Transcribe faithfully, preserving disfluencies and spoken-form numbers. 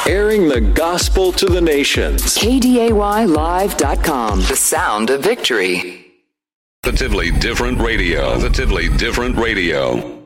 airing the gospel to the nations. K D A Y live dot com. The sound of victory. Positively different radio. Positively different radio.